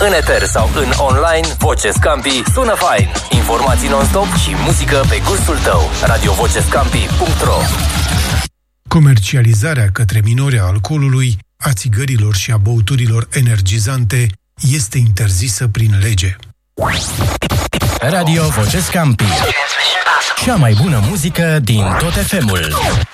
În eter sau în online, Voce Scampi sună fain. Informații non-stop și muzică pe gustul tău. radiovocescampi.ro. Comercializarea către minori a alcoolului, a țigărilor și a băuturilor energizante este interzisă prin lege. Radio Voce Scampi. Cea mai bună muzică din tot FM-ul.